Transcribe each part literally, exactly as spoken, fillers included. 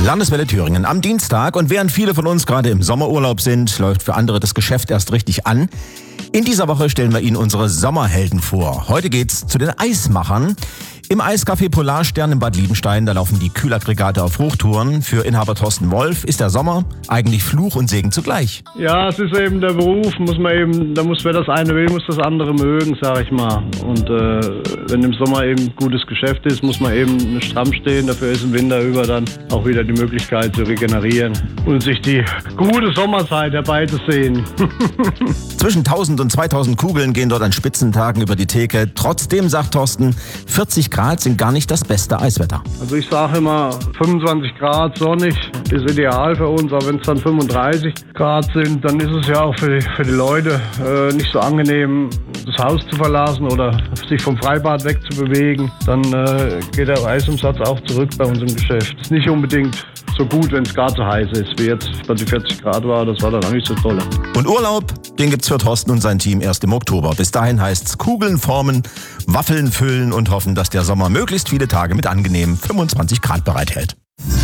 Landeswelle Thüringen am Dienstag, und während viele von uns gerade im Sommerurlaub sind, läuft für andere das Geschäft erst richtig an. In dieser Woche stellen wir Ihnen unsere Sommerhelden vor. Heute geht's zu den Eismachern. Im Eiscafé Polarstern in Bad Liebenstein, da laufen die Kühlaggregate auf Hochtouren. Für Inhaber Thorsten Wolf ist der Sommer eigentlich Fluch und Segen zugleich. Ja, es ist eben der Beruf, muss man eben, da muss wer das eine will, muss das andere mögen, sag ich mal. Und äh, wenn im Sommer eben gutes Geschäft ist, muss man eben stramm stehen. Dafür ist im Winter über dann auch wieder die Möglichkeit zu regenerieren und sich die gute Sommerzeit herbeizusehen. Zwischen tausend und zweitausend Kugeln gehen dort an Spitzentagen über die Theke. Trotzdem, sagt Thorsten, vierzig Grad sind gar nicht das beste Eiswetter. Also ich sage immer, fünfundzwanzig Grad sonnig ist ideal für uns, aber wenn es dann fünfunddreißig Grad sind, dann ist es ja auch für die, für die Leute äh, nicht so angenehm, das Haus zu verlassen oder sich vom Freibad wegzubewegen. Dann äh, geht der Eisumsatz auch zurück bei uns im Geschäft. Ist nicht unbedingt so gut, wenn es gar zu heiß ist, wie jetzt bei die vierzig Grad war. Das war dann auch nicht so toll. Und Urlaub, den gibt's für Thorsten und sein Team erst im Oktober. Bis dahin heißt's Kugeln formen, Waffeln füllen und hoffen, dass der Sommer möglichst viele Tage mit angenehmen fünfundzwanzig Grad bereithält.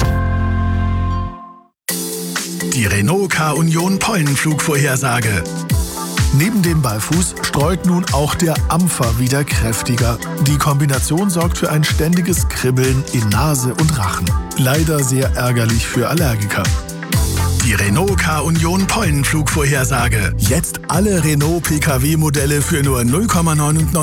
Die Renault K-Union Pollenflugvorhersage. Neben dem Beifuß streut nun auch der Ampfer wieder kräftiger. Die Kombination sorgt für ein ständiges Kribbeln in Nase und Rachen. Leider sehr ärgerlich für Allergiker. Die Renault K-Union Pollenflugvorhersage. Jetzt alle Renault P K W-Modelle für nur null Komma neunundneunzig